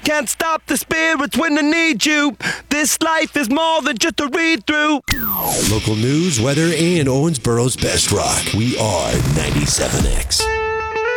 Can't stop the spirits when they need you. This life is more than just a read-through. Local news, weather, and Owensboro's best rock. We are 97X.